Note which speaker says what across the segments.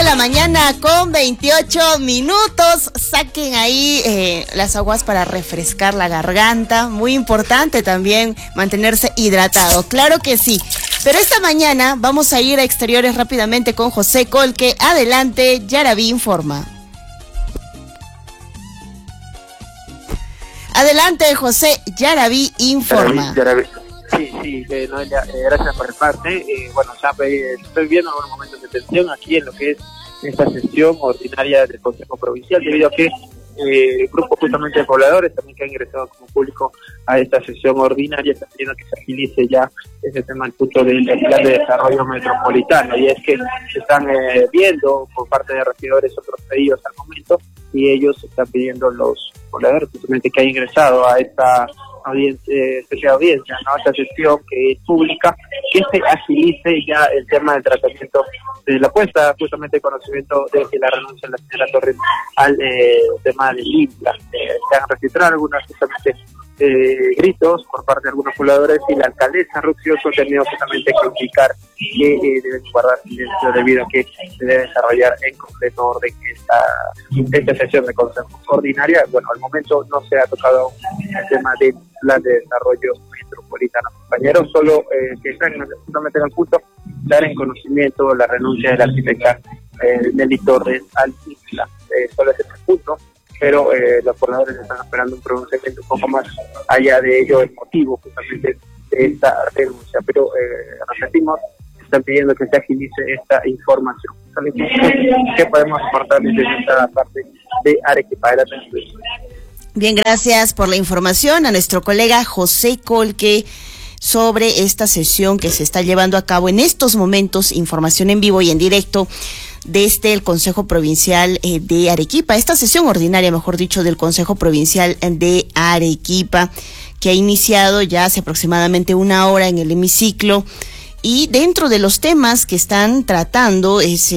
Speaker 1: la mañana con 28 minutos. Saquen ahí las aguas para refrescar la garganta. Muy importante también mantenerse hidratado. Claro que sí. Pero esta mañana vamos a ir a exteriores rápidamente con José Colque. Adelante, Yaraví informa. Adelante, José, Yaraví informa.
Speaker 2: Sí, Noelia, gracias por el parte. Bueno, ya estoy viendo algunos momentos de tensión aquí en lo que es esta sesión ordinaria del Consejo Provincial, debido a que el grupo justamente de pobladores también que ha ingresado como público a esta sesión ordinaria está pidiendo que se agilice ya ese tema al punto del plan de desarrollo metropolitano, y es que se están viendo por parte de regidores otros pedidos al momento, y ellos están pidiendo los pobladores justamente que ha ingresado a esta especial audiencia, ¿no? Esta sesión que es pública, que se agilice ya el tema del tratamiento de la puesta justamente de conocimiento de que la renuncia de la señora Torres al tema del INPLA. Se han registrado algunas justamente gritos por parte de algunos pobladores, y la alcaldesa Ruxioso ha tenido justamente que indicar que deben guardar silencio debido a que se debe desarrollar en completo orden esta sesión de consejo ordinaria. Bueno, al momento no se ha tocado el tema del plan de desarrollo metropolitano, compañeros, solo que están justamente en el punto dar en conocimiento la renuncia de la arquitecta Nelly Torres al INPLA. Solo es este punto, pero los pobladores están esperando un pronunciamiento un poco más allá de ello, el motivo justamente de esta renuncia. Pero repetimos, están pidiendo que se agilice esta información. ¿Qué podemos aportar desde esta parte de Arequipa?
Speaker 1: Bien, gracias por la información a nuestro colega José Colque sobre esta sesión que se está llevando a cabo en estos momentos. Información en vivo y en directo desde el Consejo Provincial de Arequipa, esta sesión ordinaria, mejor dicho, del Consejo Provincial de Arequipa, que ha iniciado ya hace aproximadamente una hora en el hemiciclo. Y dentro de los temas que están tratando es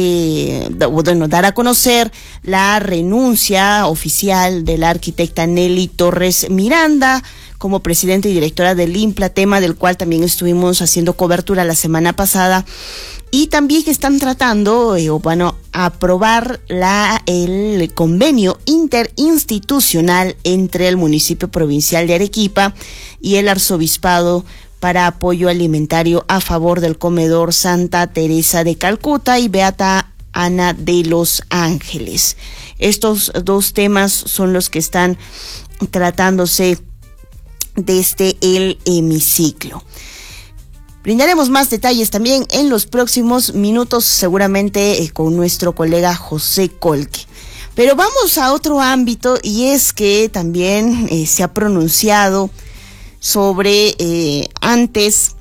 Speaker 1: dar a conocer la renuncia oficial de la arquitecta Nelly Torres Miranda como presidenta y directora del INPLA, tema del cual también estuvimos haciendo cobertura la semana pasada. Y también que están tratando, aprobar el convenio interinstitucional entre el municipio provincial de Arequipa y el arzobispado para apoyo alimentario a favor del comedor Santa Teresa de Calcuta y Beata Ana de los Ángeles. Estos dos temas son los que están tratándose desde el hemiciclo. Brindaremos más detalles también en los próximos minutos, seguramente con nuestro colega José Colque. Pero vamos a otro ámbito, y es que también se ha pronunciado sobre antes,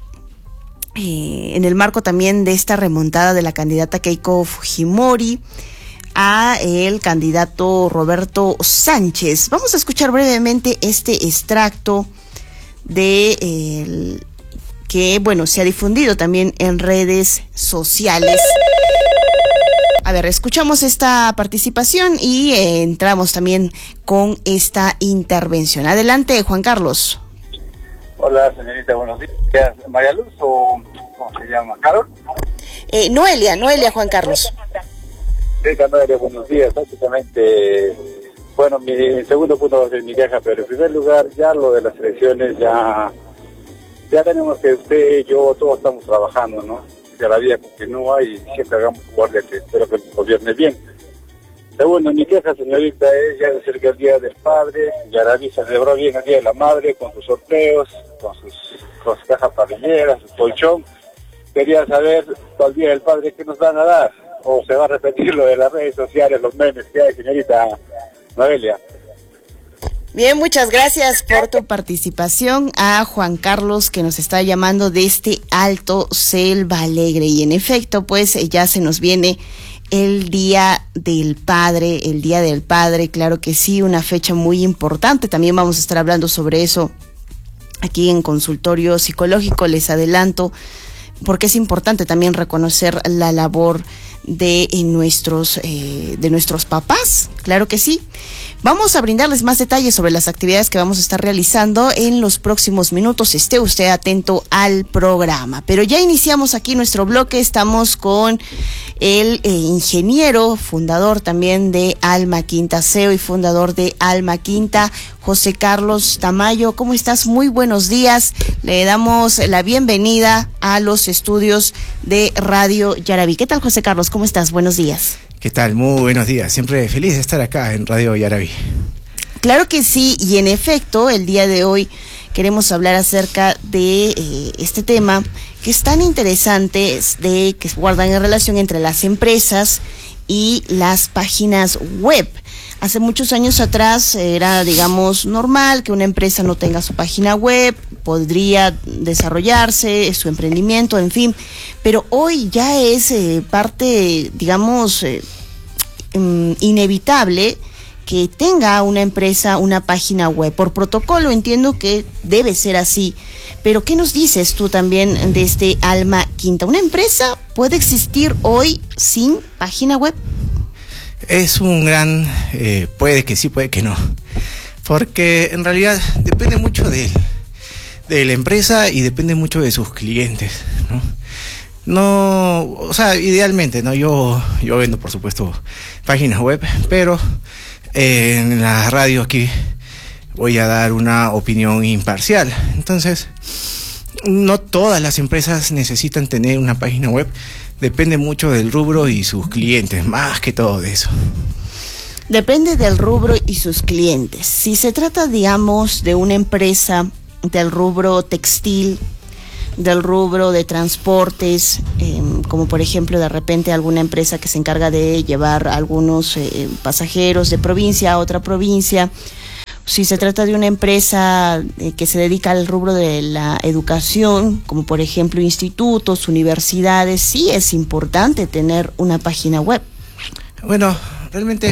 Speaker 1: en el marco también de esta remontada de la candidata Keiko Fujimori a el candidato Roberto Sánchez. Vamos a escuchar brevemente este extracto de que, se ha difundido también en redes sociales. A ver, escuchamos esta participación y entramos también con esta intervención. Adelante, Juan Carlos.
Speaker 3: Hola, señorita, buenos días. ¿María Luz o cómo se llama? ¿Carol?
Speaker 1: Noelia, Juan Carlos.
Speaker 3: Sí, Noelia, buenos días. Básicamente, mi segundo punto va a ser mi queja, pero en primer lugar, ya lo de las elecciones, ya tenemos que usted, yo, todos estamos trabajando, ¿no? Que la vida continúa y siempre hagamos guardia, que espero que nos gobierne bien. Segundo, mi queja, señorita, es ya de cerca el Día del Padre. Yaraví celebró bien el Día de la Madre con sus sorteos, con sus cajas parrilleras, su colchón. Quería saber, al Día del Padre, ¿qué nos van a dar? ¿O se va a repetir lo de las redes sociales, los memes que hay, señorita Noelia?
Speaker 1: Bien, muchas gracias por tu participación. A Juan Carlos, que nos está llamando desde Alto Selva Alegre. Y en efecto, pues ya se nos viene el Día del Padre, claro que sí, una fecha muy importante. También vamos a estar hablando sobre eso aquí en Consultorio Psicológico, les adelanto, porque es importante también reconocer la labor de nuestros papás, claro que sí. Vamos a brindarles más detalles sobre las actividades que vamos a estar realizando en los próximos minutos. Esté usted atento al programa. Pero ya iniciamos aquí nuestro bloque. Estamos con el ingeniero, fundador también de Alma Quinta, CEO y fundador de Alma Quinta, José Carlos Tamayo. ¿Cómo estás? Muy buenos días. Le damos la bienvenida a los estudios de Radio Yaraví. ¿Qué tal, José Carlos? ¿Cómo estás? Buenos días.
Speaker 4: ¿Qué tal? Muy buenos días. Siempre feliz de estar acá en Radio Yaraví.
Speaker 1: Claro que sí, y en efecto, el día de hoy queremos hablar acerca de este tema que es tan interesante, que guardan en relación entre las empresas y las páginas web. Hace muchos años atrás era, digamos, normal que una empresa no tenga su página web, podría desarrollarse, su emprendimiento, en fin, pero hoy ya es parte, digamos, inevitable que tenga una empresa una página web. Por protocolo entiendo que debe ser así, pero ¿qué nos dices tú también de este Alma Quinta? ¿Una empresa puede existir hoy sin página web?
Speaker 4: Es un gran, puede que sí, puede que no, porque en realidad depende mucho de la empresa y depende mucho de sus clientes, ¿no? No, o sea, idealmente, ¿no? Yo vendo, por supuesto, páginas web, pero en la radio aquí voy a dar una opinión imparcial. Entonces, no todas las empresas necesitan tener una página web. Depende mucho del rubro y sus clientes, más que todo de eso.
Speaker 1: Depende del rubro y sus clientes. Si se trata, digamos, de una empresa del rubro textil, del rubro de transportes, como por ejemplo de repente alguna empresa que se encarga de llevar algunos pasajeros de provincia a otra provincia. Si se trata de una empresa que se dedica al rubro de la educación, como por ejemplo institutos, universidades, sí es importante tener una página web.
Speaker 4: Bueno, realmente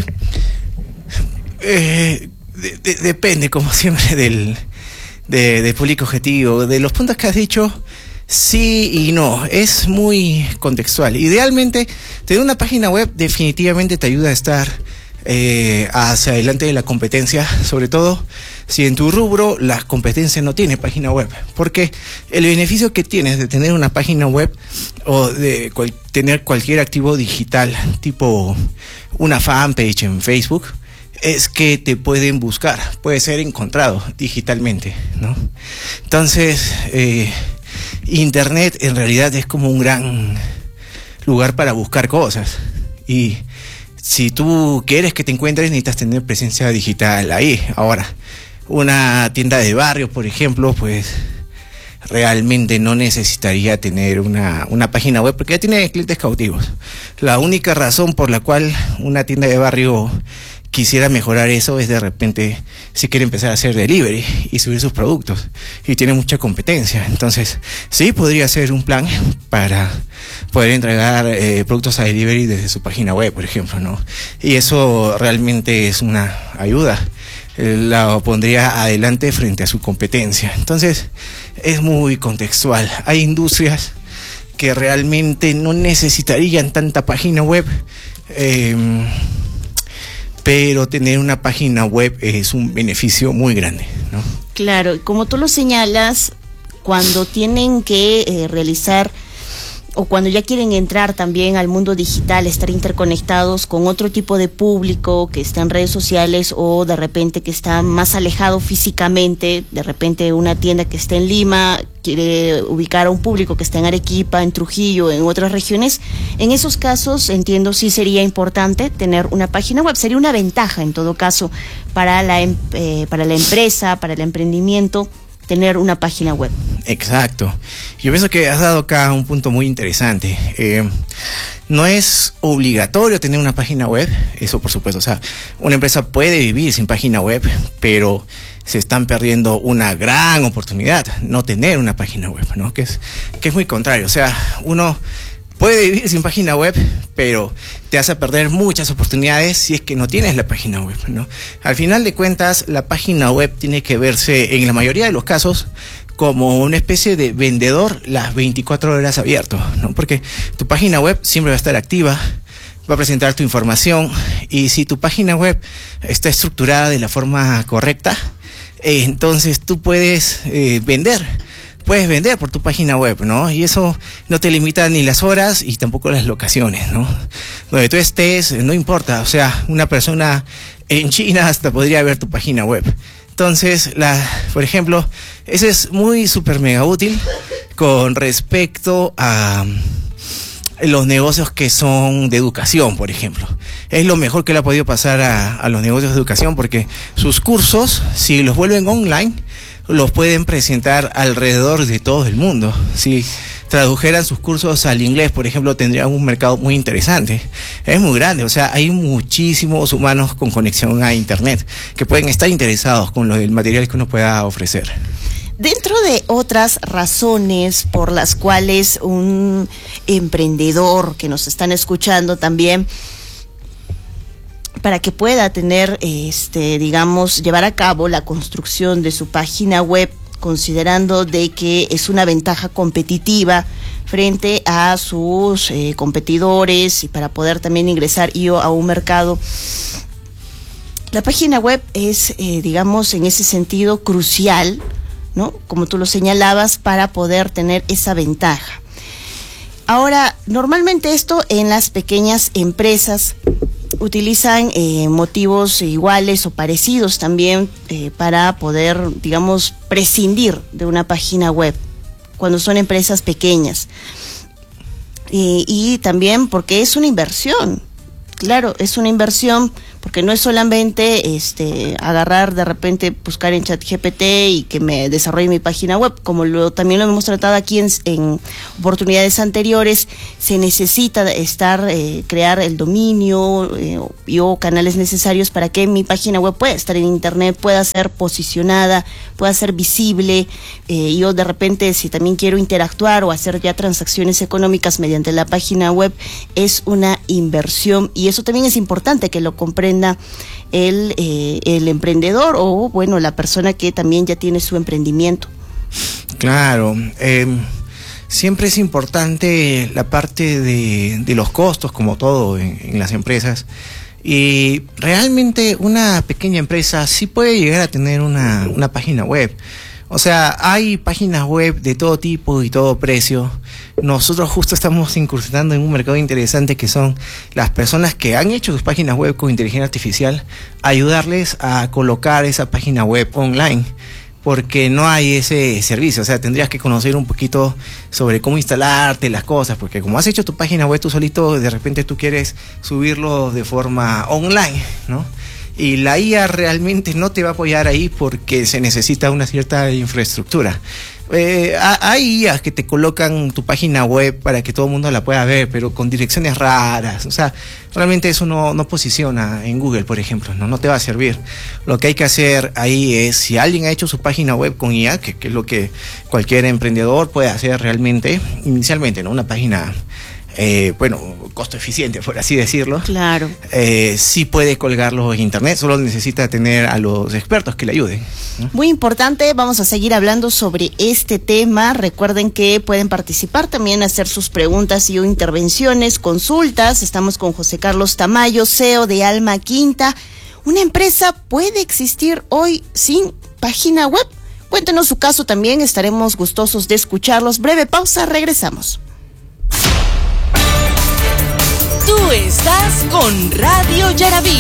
Speaker 4: depende, como siempre, del público objetivo. De los puntos que has dicho, sí y no, es muy contextual. Idealmente, tener una página web definitivamente te ayuda a estar hacia adelante de la competencia, sobre todo si en tu rubro la competencia no tiene página web, porque el beneficio que tienes de tener una página web o de tener cualquier activo digital, tipo una fanpage en Facebook, es que te pueden buscar, puede ser encontrado digitalmente, ¿no? Entonces, Internet en realidad es como un gran lugar para buscar cosas, y si tú quieres que te encuentres, necesitas tener presencia digital ahí. Ahora, una tienda de barrio, por ejemplo, pues realmente no necesitaría tener una página web porque ya tiene clientes cautivos. La única razón por la cual una tienda de barrio quisiera mejorar eso es de repente si quiere empezar a hacer delivery y subir sus productos y tiene mucha competencia. Entonces sí podría ser un plan para poder entregar productos a delivery desde su página web, por ejemplo, ¿no? Y eso realmente es una ayuda, la pondría adelante frente a su competencia. Entonces es muy contextual. Hay industrias que realmente no necesitarían tanta página web, pero tener una página web es un beneficio muy grande, ¿no?
Speaker 1: Claro, como tú lo señalas, cuando tienen que realizar o cuando ya quieren entrar también al mundo digital, estar interconectados con otro tipo de público que está en redes sociales o de repente que está más alejado físicamente, de repente una tienda que está en Lima quiere ubicar a un público que está en Arequipa, en Trujillo, en otras regiones, en esos casos entiendo sí sería importante tener una página web, sería una ventaja en todo caso para la empresa, para el emprendimiento, tener una página web.
Speaker 4: Exacto. Yo pienso que has dado acá un punto muy interesante. No es obligatorio tener una página web, eso por supuesto. O sea, una empresa puede vivir sin página web, pero se están perdiendo una gran oportunidad, no tener una página web, ¿no? Que es muy contrario. O sea, uno puede vivir sin página web, pero te hace perder muchas oportunidades si es que no tienes la página web, ¿no? Al final de cuentas, la página web tiene que verse, en la mayoría de los casos, como una especie de vendedor las 24 horas abierto, ¿no? Porque tu página web siempre va a estar activa, va a presentar tu información, y si tu página web está estructurada de la forma correcta, entonces tú puedes vender puedes vender por tu página web, ¿no? Y eso no te limita ni las horas y tampoco las locaciones, ¿no? Donde tú estés, no importa, o sea, una persona en China hasta podría ver tu página web. Entonces, por ejemplo, ese es muy súper mega útil con respecto a los negocios que son de educación, por ejemplo. Es lo mejor que le ha podido pasar a los negocios de educación, porque sus cursos, si los vuelven online, los pueden presentar alrededor de todo el mundo. Si tradujeran sus cursos al inglés, por ejemplo, tendrían un mercado muy interesante. Es muy grande, o sea, hay muchísimos humanos con conexión a internet que pueden estar interesados con el material que uno pueda ofrecer.
Speaker 1: Dentro de otras razones por las cuales un emprendedor que nos están escuchando también, para que pueda tener, digamos, llevar a cabo la construcción de su página web, considerando de que es una ventaja competitiva frente a sus competidores y para poder también ingresar a un mercado. La página web es, digamos, en ese sentido crucial, ¿no? Como tú lo señalabas, para poder tener esa ventaja. Ahora, normalmente esto en las pequeñas empresas utilizan motivos iguales o parecidos también para poder, digamos, prescindir de una página web cuando son empresas pequeñas. Y también porque es una inversión. Claro, es una inversión porque no es solamente agarrar de repente, buscar en ChatGPT y que me desarrolle mi página web, como también lo hemos tratado aquí en oportunidades anteriores. Se necesita crear el dominio o canales necesarios para que mi página web pueda estar en internet, pueda ser posicionada, pueda ser visible. Yo de repente, si también quiero interactuar o hacer ya transacciones económicas mediante la página web, es una inversión, y eso también es importante que lo comprenda el emprendedor o, bueno, la persona que también ya tiene su emprendimiento.
Speaker 4: Claro, siempre es importante la parte de los costos, como todo en las empresas. Y realmente una pequeña empresa sí puede llegar a tener una página web. O sea, hay páginas web de todo tipo y todo precio. Nosotros justo estamos incursionando en un mercado interesante, que son las personas que han hecho sus páginas web con inteligencia artificial, ayudarles a colocar esa página web online, porque no hay ese servicio. O sea, tendrías que conocer un poquito sobre cómo instalarte las cosas, porque como has hecho tu página web tú solito, de repente tú quieres subirlo de forma online, ¿no? Y la IA realmente no te va a apoyar ahí porque se necesita una cierta infraestructura. Hay IAs que te colocan tu página web para que todo el mundo la pueda ver, pero con direcciones raras. O sea, realmente eso no posiciona en Google, por ejemplo, no te va a servir. Lo que hay que hacer ahí es, si alguien ha hecho su página web con IA, que es lo que cualquier emprendedor puede hacer realmente, inicialmente, ¿no? Una página costo eficiente, por así decirlo.
Speaker 1: Claro.
Speaker 4: Sí puede colgarlo en internet, solo necesita tener a los expertos que le ayuden, ¿no?
Speaker 1: Muy importante, vamos a seguir hablando sobre este tema. Recuerden que pueden participar también, hacer sus preguntas y intervenciones, consultas. Estamos con José Carlos Tamayo, CEO de Alma Quinta. ¿Una empresa puede existir hoy sin página web? Cuéntenos su caso también, estaremos gustosos de escucharlos. Breve pausa, regresamos.
Speaker 5: Tú estás con Radio Yarabí.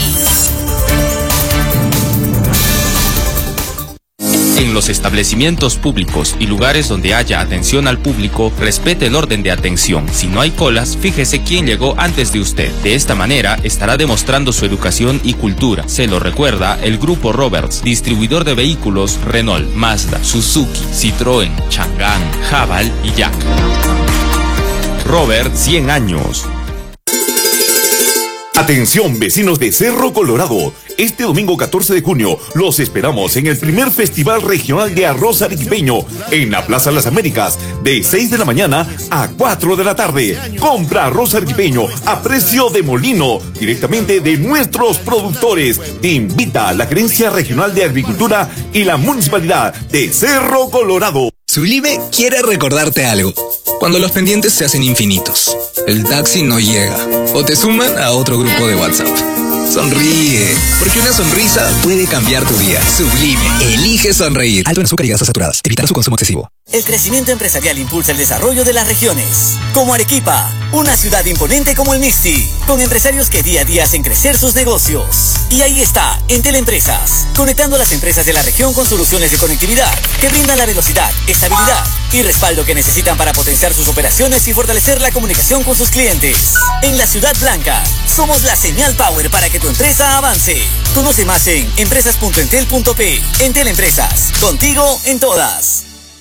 Speaker 6: En los establecimientos públicos y lugares donde haya atención al público, respete el orden de atención. Si no hay colas, fíjese quién llegó antes de usted. De esta manera, estará demostrando su educación y cultura. Se lo recuerda el Grupo Roberts, distribuidor de vehículos Renault, Mazda, Suzuki, Citroën, Chang'an, Haval y Jack. Robert, 100 años.
Speaker 7: Atención, vecinos de Cerro Colorado. Este domingo 14 de junio los esperamos en el primer Festival Regional de Arroz Arequipeño en la Plaza Las Américas, de 6 de la mañana a 4 de la tarde. Compra arroz arequipeño a precio de molino, directamente de nuestros productores. Te invita a la Gerencia Regional de Agricultura y la Municipalidad de Cerro Colorado.
Speaker 8: Sublime quiere recordarte algo. Cuando los pendientes se hacen infinitos, el taxi no llega o te suman a otro grupo de WhatsApp. Sonríe, porque una sonrisa puede cambiar tu día. Sublime, elige sonreír. Alto en azúcar y grasas saturadas. Evitar su consumo excesivo.
Speaker 9: El crecimiento empresarial impulsa el desarrollo de las regiones, como Arequipa, una ciudad imponente como el Mixti, con empresarios que día a día hacen crecer sus negocios. Y ahí está, Entel Empresas, conectando a las empresas de la región con soluciones de conectividad que brindan la velocidad, estabilidad y respaldo que necesitan para potenciar sus operaciones y fortalecer la comunicación con sus clientes. En la Ciudad Blanca, somos la señal power para que tu empresa avance. Conoce más en empresas.entel.p. Entel Empresas, contigo en todas.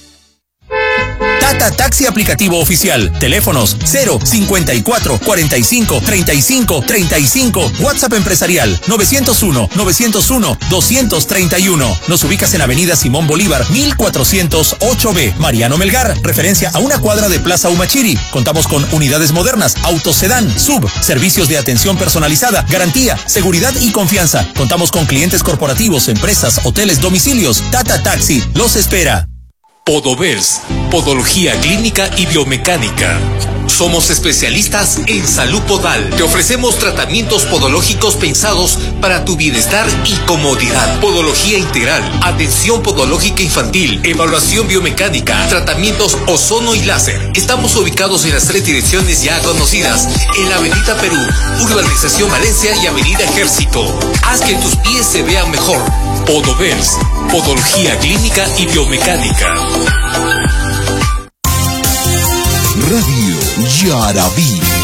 Speaker 10: Tata Taxi aplicativo oficial. Teléfonos 054 45 35 35. WhatsApp empresarial 901 231. Nos ubicas en Avenida Simón Bolívar 1408B. Mariano Melgar, referencia a una cuadra de Plaza Humachiri. Contamos con unidades modernas, autosedán, sub, servicios de atención personalizada, garantía, seguridad y confianza. Contamos con clientes corporativos, empresas, hoteles, domicilios. Tata Taxi los espera.
Speaker 11: Podovers, podología clínica y biomecánica. Somos especialistas en salud podal. Te ofrecemos tratamientos podológicos pensados para tu bienestar y comodidad. Podología integral, atención podológica infantil, evaluación biomecánica, tratamientos ozono y láser. Estamos ubicados en las 3 direcciones ya conocidas, en la Avenida Perú, Urbanización Valencia y Avenida Ejército. Haz que tus pies se vean mejor. Podovers, podología clínica y biomecánica.
Speaker 7: Radio Yaraví.